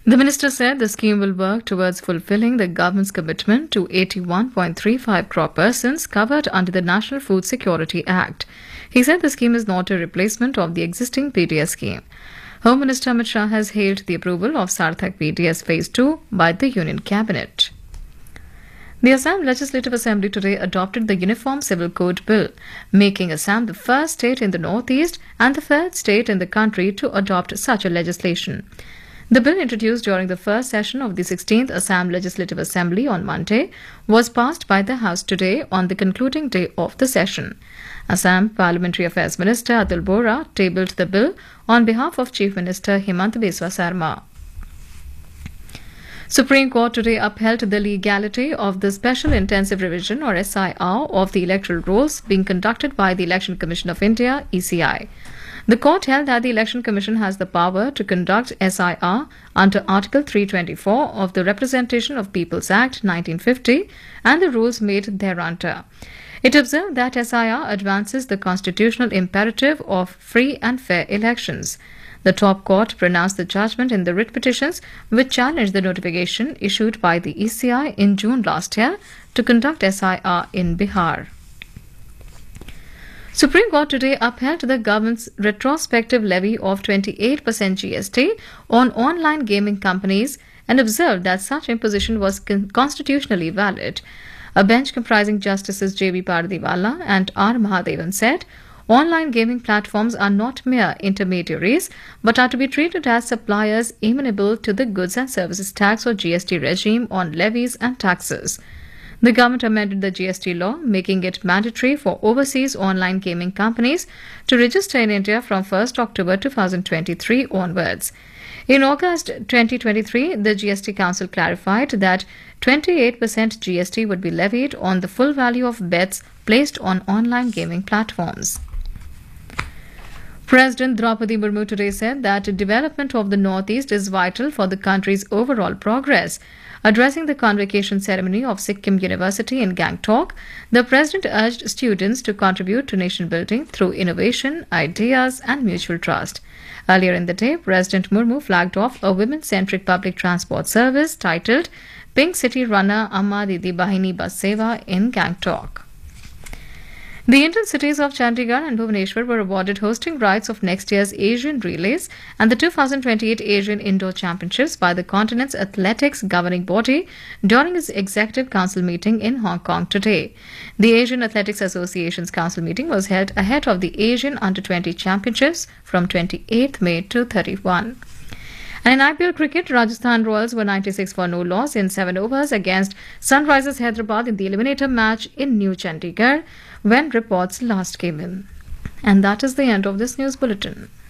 The minister said the scheme will work towards fulfilling the government's commitment to 81.35 crore persons covered under the National Food Security Act. He said the scheme is not a replacement of the existing PDS scheme. Home Minister Amit Shah has hailed the approval of Sarthak PDS Phase 2 by the Union Cabinet. The Assam Legislative Assembly today adopted the Uniform Civil Code Bill, making Assam the first state in the northeast and the third state in the country to adopt such a legislation. The bill, introduced during the first session of the 16th Assam Legislative Assembly on Monday, was passed by the House today on the concluding day of the session. Assam Parliamentary Affairs Minister Atul Bora tabled the bill on behalf of Chief Minister Himanta Biswa Sarma. Supreme Court today upheld the legality of the Special Intensive Revision or SIR of the electoral rolls being conducted by the Election Commission of India (ECI). The court held that the Election Commission has the power to conduct SIR under Article 324 of the Representation of Peoples Act 1950 and the rules made thereunder. It observed that SIR advances the constitutional imperative of free and fair elections. The top court pronounced the judgment in the writ petitions which challenged the notification issued by the ECI in June last year to conduct SIR in Bihar. Supreme Court today upheld the government's retrospective levy of 28% GST on online gaming companies and observed that such imposition was constitutionally valid. A bench comprising Justices J.B. Pardiwala and R. Mahadevan said, online gaming platforms are not mere intermediaries but are to be treated as suppliers amenable to the Goods and Services Tax or GST regime on levies and taxes. The government amended the GST law, making it mandatory for overseas online gaming companies to register in India from 1st October 2023 onwards. In August 2023, the GST Council clarified that 28% GST would be levied on the full value of bets placed on online gaming platforms. President Draupadi Murmu today said that development of the Northeast is vital for the country's overall progress. Addressing the convocation ceremony of Sikkim University in Gangtok, the president urged students to contribute to nation building through innovation, ideas, and mutual trust. Earlier in the day, President Murmu flagged off a women-centric public transport service titled Pink City Runner Amma Didi Bahini Bus Seva in Gangtok. The Indian cities of Chandigarh and Bhubaneswar were awarded hosting rights of next year's Asian Relays and the 2028 Asian Indoor Championships by the continent's athletics governing body during its Executive Council meeting in Hong Kong today. The Asian Athletics Association's council meeting was held ahead of the Asian Under-20 Championships from 28th May to 31. And in IPL cricket, Rajasthan Royals were 96 for no loss in 7 overs against Sunrisers Hyderabad in the eliminator match in New Chandigarh when reports last came in. And that is the end of this news bulletin.